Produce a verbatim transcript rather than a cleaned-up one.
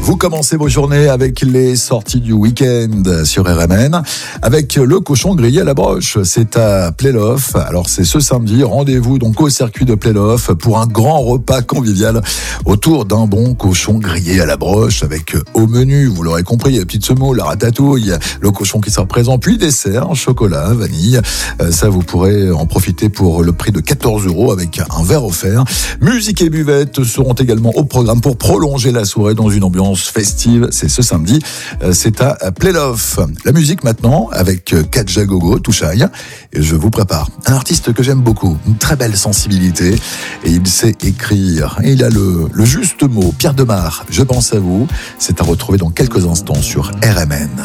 Vous commencez vos journées avec les sorties du week-end sur R M N, avec le cochon grillé à la broche. C'est à Pléloff. Alors c'est ce samedi. Rendez-vous donc au circuit de Pléloff pour un grand repas convivial autour d'un bon cochon grillé à la broche avec au menu, vous l'aurez compris, il y a petite semoule, la ratatouille, le cochon qui sera présent, puis dessert, chocolat, vanille. Ça, vous pourrez en profiter pour le prix de quatorze euros avec un verre offert. Musique et buvette seront également au programme pour prolonger la soirée dans une ambiance festive. C'est ce samedi, c'est à Pléloff. La musique maintenant avec Kadja Gogo, Touchaï. Et je vous prépare un artiste que j'aime beaucoup, une très belle sensibilité et il sait écrire. Et il a le, le juste mot. Pierre Demar, je pense à vous. C'est à retrouver dans quelques instants sur R M N.